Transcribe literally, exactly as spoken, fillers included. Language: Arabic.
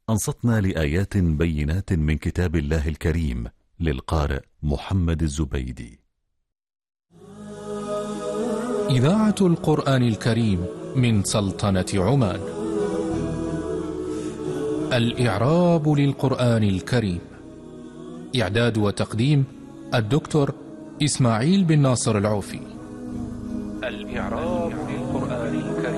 أنصتنا لآيات بينات من كتاب الله الكريم للقارئ محمد الزبيدي. إذاعة القرآن الكريم من سلطنة عمان. الإعراب للقرآن الكريم. إعداد وتقديم الدكتور إسماعيل بن ناصر العوفي. الإعراب